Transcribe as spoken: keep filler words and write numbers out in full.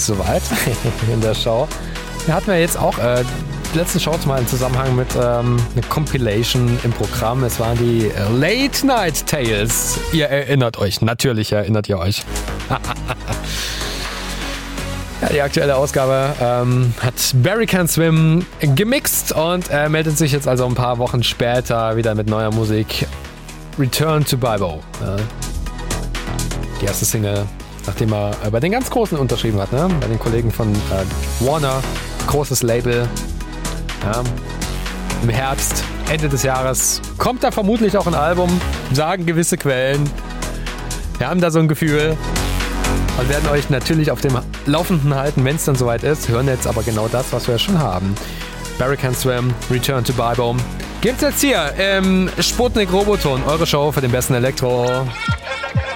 soweit in der Show. Da hatten wir jetzt auch äh, die letzten Shows mal im Zusammenhang mit ähm, einer Compilation im Programm. Es waren die Late Night Tales. Ihr erinnert euch, natürlich erinnert ihr euch. Ja, die aktuelle Ausgabe ähm, hat Barry Can Swim gemixt und er meldet sich jetzt also ein paar Wochen später wieder mit neuer Musik. Return to Bibo. Ja. Die erste Single, nachdem er äh, bei den ganz Großen unterschrieben hat, ne? Bei den Kollegen von äh, Warner, großes Label. Ja. Im Herbst, Ende des Jahres kommt da vermutlich auch ein Album, sagen gewisse Quellen. Wir haben da so ein Gefühl. Und werden euch natürlich auf dem Laufenden halten, wenn es dann soweit ist. Hören jetzt aber genau das, was wir schon haben. Barry Can Swim, Return to Bibo. Gibt's jetzt hier im Sputnik Roboton, eure Show für den besten Elektro.